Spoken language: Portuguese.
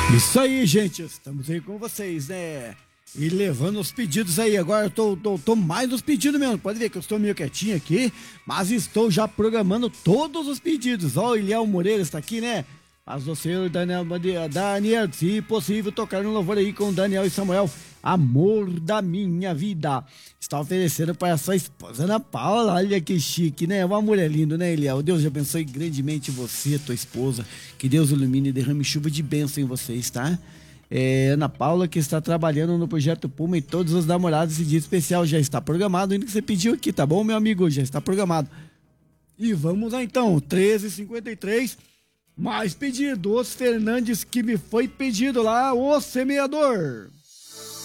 Isso aí, gente, estamos aí com vocês, né? E levando os pedidos aí. Agora eu tô mais nos pedidos mesmo. Pode ver que eu estou meio quietinho aqui, mas estou já programando todos os pedidos. Ó, o Eliel Moreira está aqui, né? Mas o senhor Daniel, se possível, tocar um louvor aí com Daniel e Samuel. Amor da minha vida. Está oferecendo para sua esposa Ana Paula. Olha que chique, né? Uma mulher linda, né, Eliel? Deus abençoe grandemente você, tua esposa. Que Deus ilumine e derrame chuva de bênção em vocês, tá? Ana Paula, que está trabalhando no Projeto Puma, e todos os namorados. Esse dia especial já está programado, ainda que você pediu aqui, tá bom, meu amigo? Já está programado. E vamos lá então, 13h53, mais pedidos, Fernandes, que me foi pedido lá, o semeador.